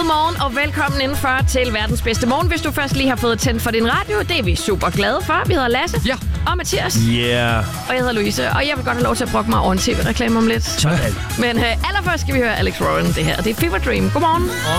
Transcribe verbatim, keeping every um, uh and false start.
morgen og velkommen indenfor til verdens bedste morgen. Hvis du først lige har fået tændt for din radio, det er vi super glade for. Vi hedder Lasse ja. og Mathias. Yeah. Og jeg hedder Louise, og jeg vil godt have lov til at brokke mig over en tv-reklame om lidt. Sådan. Men uh, allerførst skal vi høre Alex Warren det her. Det er Fever Dream. Godmorgen.